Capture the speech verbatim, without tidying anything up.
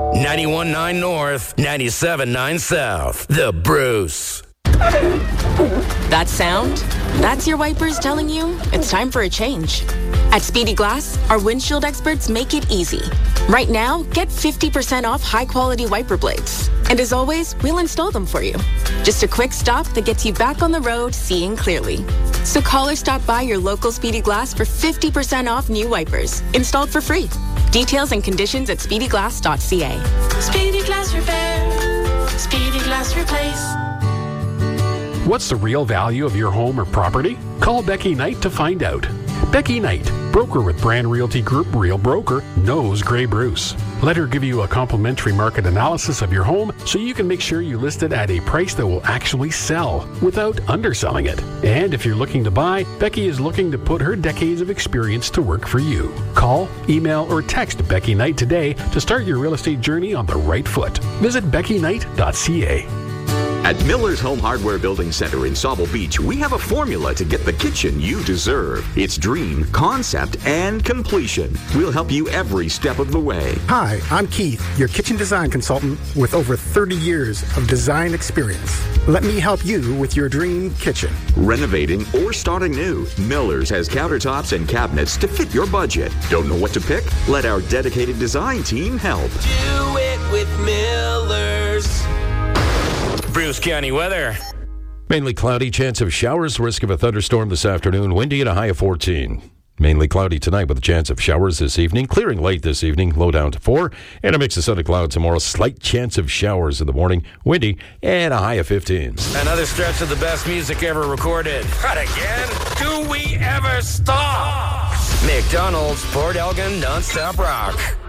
ninety-one point nine North, ninety-seven point nine South. The Bruce. That sound? That's your wipers telling you it's time for a change. At Speedy Glass, our windshield experts make it easy. Right now, get fifty percent off high-quality wiper blades. And as always, we'll install them for you. Just a quick stop that gets you back on the road seeing clearly. So call or stop by your local Speedy Glass for fifty percent off new wipers, installed for free. Details and conditions at speedy glass dot c a. Speedy Glass Repair. Speedy Glass Replace. What's the real value of your home or property? Call Becky Knight to find out. Becky Knight, broker with Brand Realty Group, Real Broker, knows Grey Bruce. Let her give you a complimentary market analysis of your home so you can make sure you list it at a price that will actually sell without underselling it. And if you're looking to buy, Becky is looking to put her decades of experience to work for you. Call, email, or text Becky Knight today to start your real estate journey on the right foot. Visit becky knight dot c a. At Miller's Home Hardware Building Center in Sauble Beach, we have a formula to get the kitchen you deserve. It's dream, concept, and completion. We'll help you every step of the way. Hi, I'm Keith, your kitchen design consultant with over thirty years of design experience. Let me help you with your dream kitchen. Renovating or starting new, Miller's has countertops and cabinets to fit your budget. Don't know what to pick? Let our dedicated design team help. Do it with Miller's. Bruce County weather. Mainly cloudy, chance of showers, risk of a thunderstorm this afternoon, windy and a high of fourteen. Mainly cloudy tonight with a chance of showers this evening, clearing late this evening, low down to four, and a mix of sun and cloud tomorrow, slight chance of showers in the morning, windy, and a high of fifteen. Another stretch of the best music ever recorded. Not again? Do we ever stop? McDonald's, Port Elgin, non-stop rock.